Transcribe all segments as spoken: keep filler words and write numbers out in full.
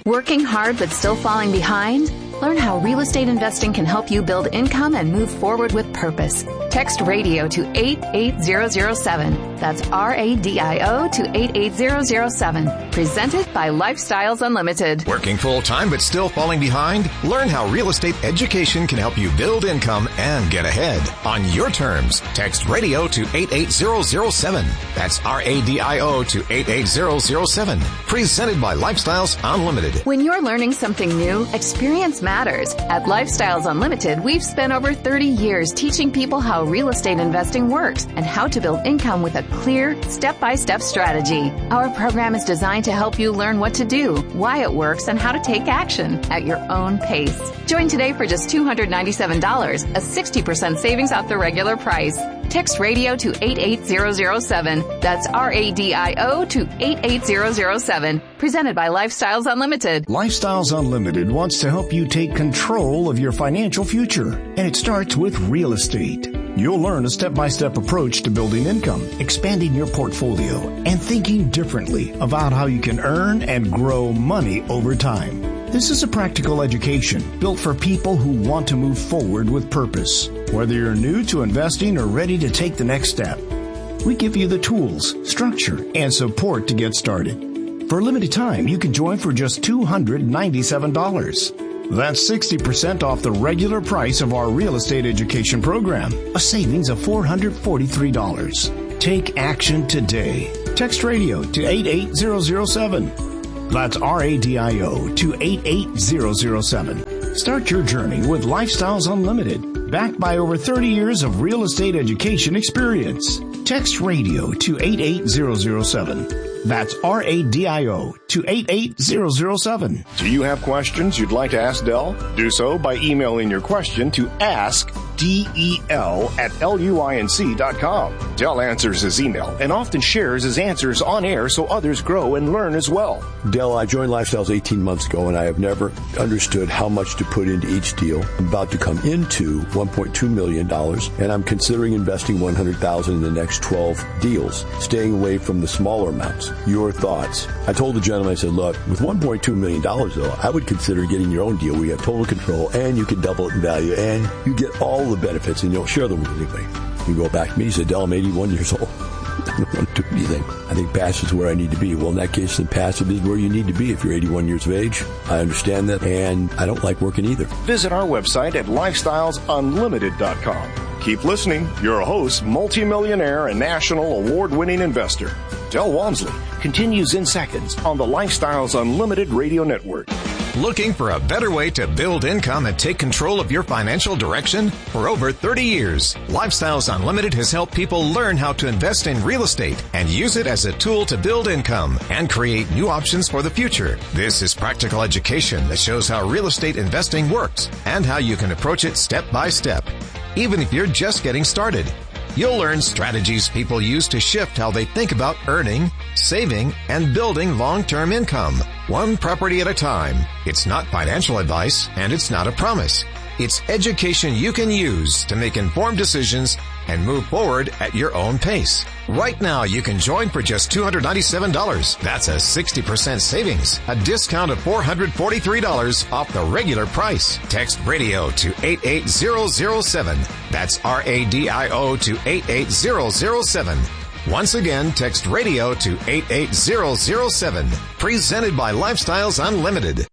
Working hard but still falling behind? Learn how real estate investing can help you build income and move forward with purpose. Text radio to eight eight zero zero seven. That's R A D I O to eight eight zero zero seven. Presented by Lifestyles Unlimited. Working full-time but still falling behind? Learn how real estate education can help you build income and get ahead. On your terms, text radio to eight eight zero zero seven. That's R A D I O to eight eight zero zero seven. Presented by Lifestyles Unlimited. When you're learning something new, experience matters. At Lifestyles Unlimited, we've spent over thirty years teaching people how real estate investing works and how to build income with a clear, step-by-step strategy. Our program is designed to help you learn what to do, why it works, and how to take action at your own pace. Join today for just two hundred ninety-seven dollars, a sixty percent savings off the regular price. Text radio to eight eight zero zero seven. That's R A D I O to eight eight zero zero seven. Presented by Lifestyles Unlimited. Lifestyles Unlimited wants to help you take control of your financial future. And it starts with real estate. You'll learn a step-by-step approach to building income, expanding your portfolio, and thinking differently about how you can earn and grow money over time. This is a practical education built for people who want to move forward with purpose. Whether you're new to investing or ready to take the next step, we give you the tools, structure, and support to get started. For a limited time, you can join for just two hundred ninety-seven dollars. That's sixty percent off the regular price of our real estate education program, a savings of four hundred forty-three dollars. Take action today. Text radio to eight eight zero zero seven. That's R A D I O to eight eight zero zero seven. Start your journey with Lifestyles Unlimited, backed by over thirty years of real estate education experience. Text radio to eight eight zero zero seven. That's R A D I O to eight eight zero zero seven. Do you have questions you'd like to ask Del? Do so by emailing your question to ask D E L at luinc dot com. Del answers his email and often shares his answers on air so others grow and learn as well. Del, I joined Lifestyles eighteen months ago, and I have never understood how much to put into each deal. I'm about to come into one point two million dollars, and I'm considering investing one hundred thousand dollars in the next twelve deals, staying away from the smaller amounts. Your thoughts? I told the gentleman, I said, look, with one point two million dollars, though, I would consider getting your own deal where you have total control, and you can double it in value, and you get all the benefits, and you don't share them with anybody. You go back to me, you say, Del, I'm eighty-one years old. I don't want to do anything. I think passive is where I need to be. Well, in that case, then passive is where you need to be if you're eighty-one years of age. I understand that, and I don't like working either. Visit our website at lifestyles unlimited dot com. Keep listening. Your host, multimillionaire and national award-winning investor, Del Walmsley, continues in seconds on the Lifestyles Unlimited Radio Network. Looking for a better way to build income and take control of your financial direction? For over thirty years, Lifestyles Unlimited has helped people learn how to invest in real estate and use it as a tool to build income and create new options for the future. This is practical education that shows how real estate investing works and how you can approach it step by step, even if you're just getting started. You'll learn strategies people use to shift how they think about earning, saving, and building long-term income, one property at a time. It's not financial advice, and it's not a promise. It's education you can use to make informed decisions and move forward at your own pace. Right now, you can join for just two hundred ninety-seven dollars. That's a sixty percent savings, a discount of four hundred forty-three dollars off the regular price. Text radio to eight eight zero zero seven. That's R A D I O to eight eight zero zero seven. Once again, text radio to eight eight zero zero seven. Presented by Lifestyles Unlimited.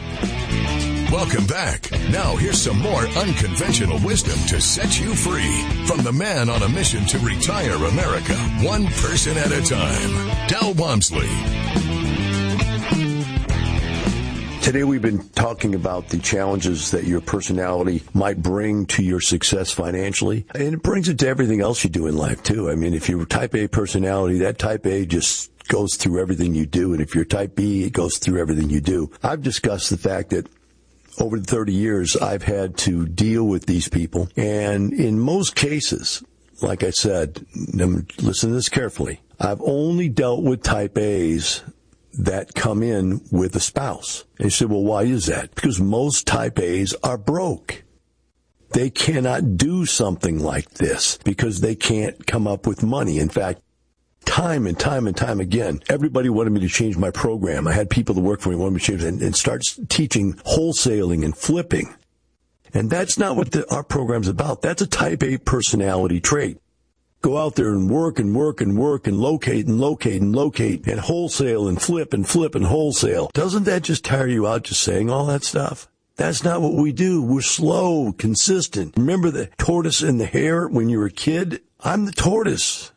Welcome back. Now here's some more unconventional wisdom to set you free from the man on a mission to retire America, one person at a time, Del Walmsley. Today we've been talking about the challenges that your personality might bring to your success financially. And it brings it to everything else you do in life, too. I mean, if you're type A personality, that type A just goes through everything you do. And if you're type B, it goes through everything you do. I've discussed the fact that over the thirty years, I've had to deal with these people. And in most cases, like I said, listen to this carefully, I've only dealt with type A's that come in with a spouse. And you say, well, why is that? Because most type A's are broke. They cannot do something like this because they can't come up with money. In fact, Time and time and time again, everybody wanted me to change my program. I had people that work for me wanted me to change it and, and start teaching wholesaling and flipping. And that's not what the, our program's about. That's a type A personality trait. Go out there and work and work and work and locate and locate and locate and wholesale and flip and flip and wholesale. Doesn't that just tire you out just saying all that stuff? That's not what we do. We're slow, consistent. Remember the tortoise and the hare when you were a kid? I'm the tortoise.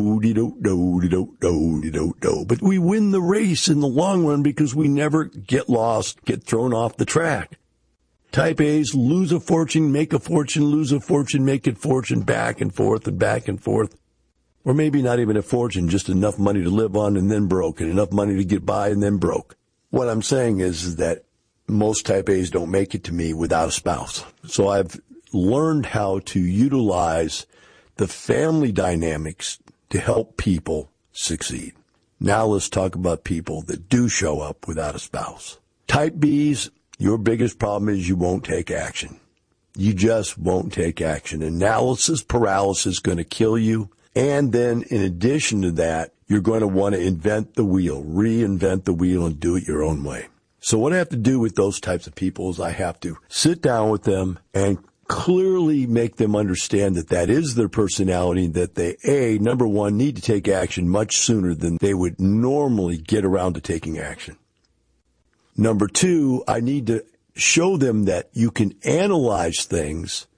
Do-de-do-do-de-do-do-de-do-do. But we win the race in the long run because we never get lost, get thrown off the track. Type A's lose a fortune, make a fortune, lose a fortune, make it fortune, back and forth and back and forth. Or maybe not even a fortune, just enough money to live on and then broke, and enough money to get by and then broke. What I'm saying is that most Type A's don't make it to me without a spouse. So I've learned how to utilize the family dynamics to help people succeed. Now let's talk about people that do show up without a spouse. Type B's, your biggest problem is you won't take action. You just won't take action. Analysis paralysis is going to kill you. And then in addition to that, you're going to want to invent the wheel, reinvent the wheel and do it your own way. So what I have to do with those types of people is I have to sit down with them and clearly make them understand that that is their personality, that they, A, number one, need to take action much sooner than they would normally get around to taking action. Number two, I need to show them that you can analyze things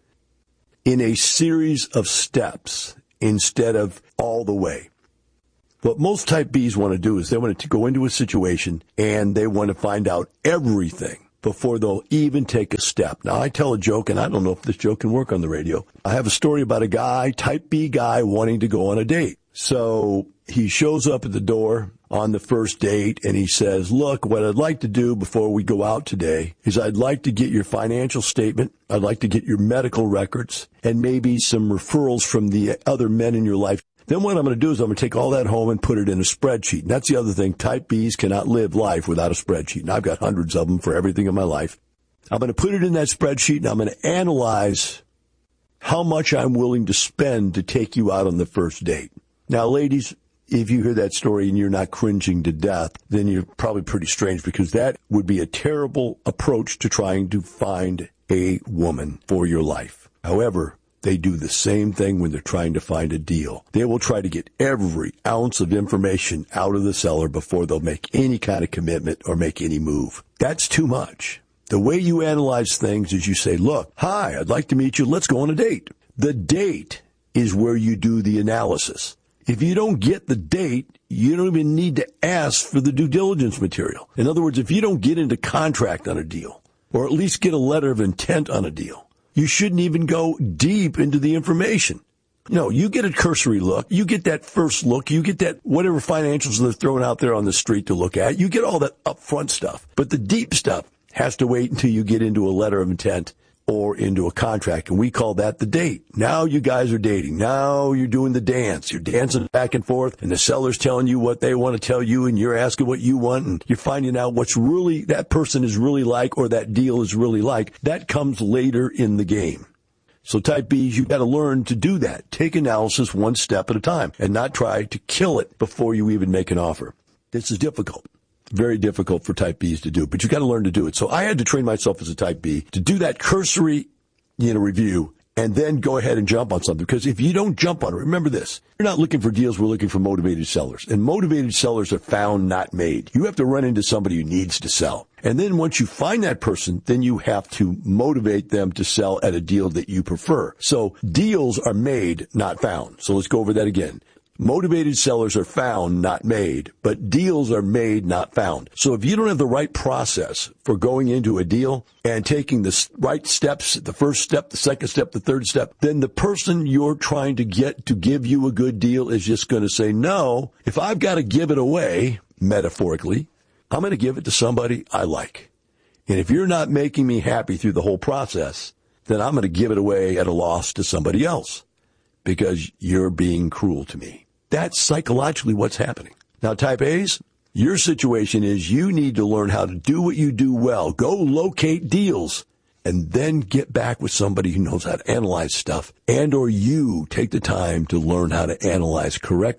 in a series of steps instead of all the way. What most Type B's want to do is they want to go into a situation and they want to find out everything before they'll even take a step. Now, I tell a joke, and I don't know if this joke can work on the radio. I have a story about a guy, Type B guy, wanting to go on a date. So he shows up at the door on the first date, and he says, look, what I'd like to do before we go out today is I'd like to get your financial statement, I'd like to get your medical records, and maybe some referrals from the other men in your life. Then what I'm going to do is I'm going to take all that home and put it in a spreadsheet. And that's the other thing. Type B's cannot live life without a spreadsheet. And I've got hundreds of them for everything in my life. I'm going to put it in that spreadsheet, and I'm going to analyze how much I'm willing to spend to take you out on the first date. Now, ladies, if you hear that story and you're not cringing to death, then you're probably pretty strange, because that would be a terrible approach to trying to find a woman for your life. However, they do the same thing when they're trying to find a deal. They will try to get every ounce of information out of the seller before they'll make any kind of commitment or make any move. That's too much. The way you analyze things is you say, look, hi, I'd like to meet you. Let's go on a date. The date is where you do the analysis. If you don't get the date, you don't even need to ask for the due diligence material. In other words, if you don't get into contract on a deal, or at least get a letter of intent on a deal, you shouldn't even go deep into the information. No, you get a cursory look. You get that first look. You get that whatever financials they're throwing out there on the street to look at. You get all that upfront stuff. But the deep stuff has to wait until you get into a letter of intent or into a contract. And we call that the date. Now you guys are dating. Now you're doing the dance. You're dancing back and forth, and the seller's telling you what they want to tell you, and you're asking what you want, and you're finding out what's really that person is really like, or that deal is really like. That comes later in the game. So Type B's, you've got to learn to do that. Take analysis one step at a time and not try to kill it before you even make an offer. This is difficult. Very difficult for Type B's to do, but you've got to learn to do it. So I had to train myself as a Type B to do that cursory, you know, review and then go ahead and jump on something. Because if you don't jump on it, remember this, you're not looking for deals, we're looking for motivated sellers. And motivated sellers are found, not made. You have to run into somebody who needs to sell. And then once you find that person, then you have to motivate them to sell at a deal that you prefer. So deals are made, not found. So let's go over that again. Motivated sellers are found, not made, but deals are made, not found. So if you don't have the right process for going into a deal and taking the right steps, the first step, the second step, the third step, then the person you're trying to get to give you a good deal is just going to say, no, if I've got to give it away, metaphorically, I'm going to give it to somebody I like. And if you're not making me happy through the whole process, then I'm going to give it away at a loss to somebody else because you're being cruel to me. That's psychologically what's happening. Now, Type A's, your situation is you need to learn how to do what you do well. Go locate deals and then get back with somebody who knows how to analyze stuff, and or you take the time to learn how to analyze correctly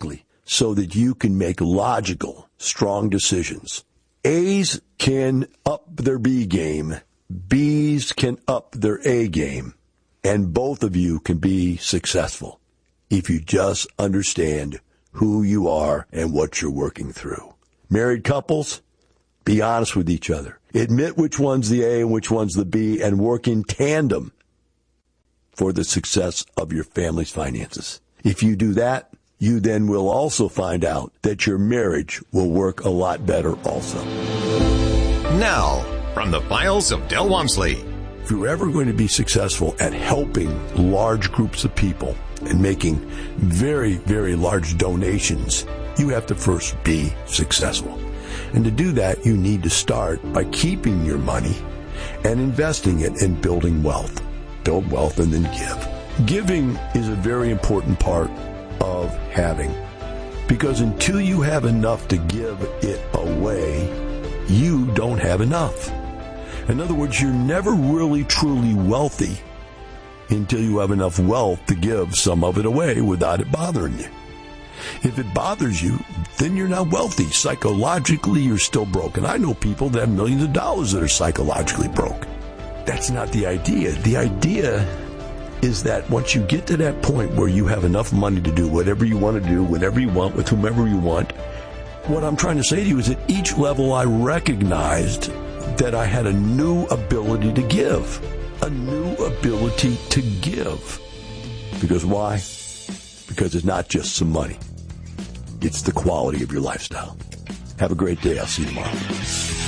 so that you can make logical, strong decisions. A's can up their B game. B's can up their A game. And both of you can be successful if you just understand who you are and what you're working through. Married couples, be honest with each other. Admit which one's the A and which one's the B, and work in tandem for the success of your family's finances. If you do that, you then will also find out that your marriage will work a lot better also. Now, from the files of Del Walmsley. If you're ever going to be successful at helping large groups of people and making very, very large donations, you have to first be successful. And to do that, you need to start by keeping your money and investing it in building wealth. Build wealth and then give. Giving is a very important part of having, because until you have enough to give it away, you don't have enough. In other words, you're never really truly wealthy until you have enough wealth to give some of it away without it bothering you. If it bothers you, then you're not wealthy. Psychologically, you're still broken. I know people that have millions of dollars that are psychologically broke. That's not the idea. The idea is that once you get to that point where you have enough money to do whatever you want to do, whenever you want, with whomever you want, what I'm trying to say to you is at each level I recognized that I had a new ability to give. A new ability to give. Because why? Because it's not just some money. It's the quality of your lifestyle. Have a great day. I'll see you tomorrow.